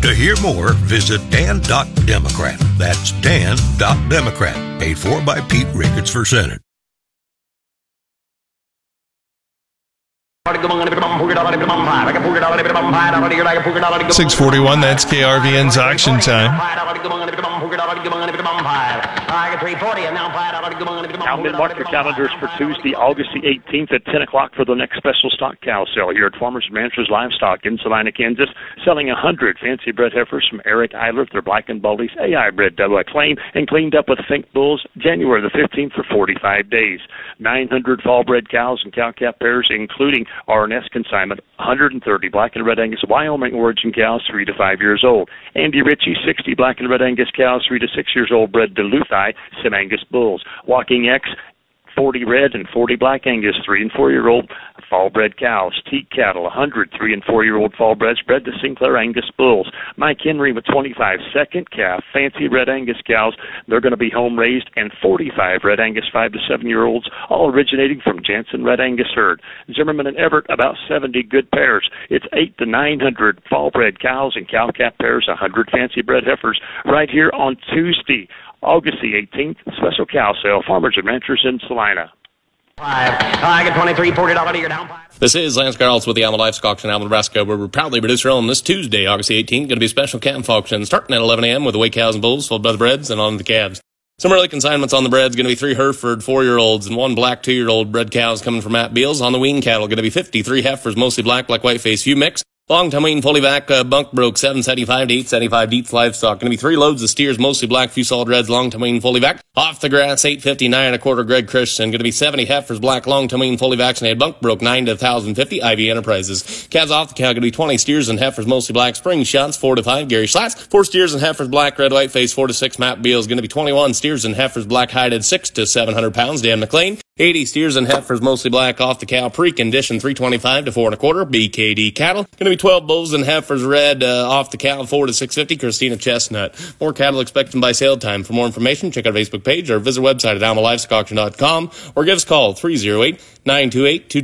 To hear more, visit Dan.Democrat. That's Dan.Democrat. Paid for by Pete Ricketts for Senate. 6:41, that's KRVN's auction time. Now, mark your calendars for Tuesday, August the 18th at 10 o'clock for the next special stock cow sale here at Farmers and Ranchers Livestock in Salina, Kansas, selling 100 fancy bred heifers from Eric Eilert, their Black and Baldy's AI bred double X-Lane, and cleaned up with Fink bulls January the 15th for 45 days. 900 fall bred cows and cow-calf pairs, including RNS consignment, 130 Black and Red Angus Wyoming origin cows, 3 to 5 years old. Andy Ritchie, 60 Black and Red Angus cows, 3 to 6 years old, bred Duluthi Sim-Angus bulls. Walking X, 40 red and 40 Black Angus 3 and 4 year old fall bred cows. Teat cattle, 100 3 and 4 year old fall breds bred to Sinclair Angus bulls. Mike Henry with 25 second calf fancy Red Angus cows. They're going to be home raised, and 45 Red Angus 5 to 7 year olds, all originating from Jansen Red Angus herd. Zimmerman and Everett, about 70 good pairs. It's 8 to 900 fall bred cows and cow calf pairs, 100 fancy bred heifers, right here on Tuesday, August the 18th, special cow sale, Farmers and Ranchers in Salina. I get $23, $40 you're down. This is Lance Carls with the Alma Livestock Auction in Alma, Nebraska, where we're proudly producer on this Tuesday, August the 18th. Going to be a special calf auction starting at 11 a.m. with the weigh cows and bulls, followed by the breds and on to the calves. Some early consignments on the breds, going to be 3 Hereford 4-year-olds and 1 black 2-year-old bred cows coming from Matt Beals. On the wean cattle, going to be 53 heifers, mostly black white face, few mix. Long-time wean, fully back, bunk broke, 775 to 875 deep livestock. Going to be 3 loads of steers, mostly black, few solid reds, long-time wean, fully back. Off the grass, 859 a quarter, Greg Christian. Going to be 70 heifers, black, long-time wean, fully vaccinated, bunk broke, 9 to 1,050, Ivy Enterprises. Calves off the cow, going to be 20 steers and heifers, mostly black, spring shots, 4 to 5, Gary Schlats. 4 steers and heifers, black, red, white face, 4 to 6, Matt Beals. Going to be 21 steers and heifers, black hided, 6 to 700 pounds, Dan McLean. 80 steers and heifers, mostly black, off the cow, pre-condition, 325 to 4 1/4, BKD cattle. Going to be 12 bulls and heifers, red, off the cow, 4 to 650, Christina Chestnut. More cattle expected by sale time. For more information, check out our Facebook page or visit our website at almalivestockauction.com or give us a call, 308-928-22.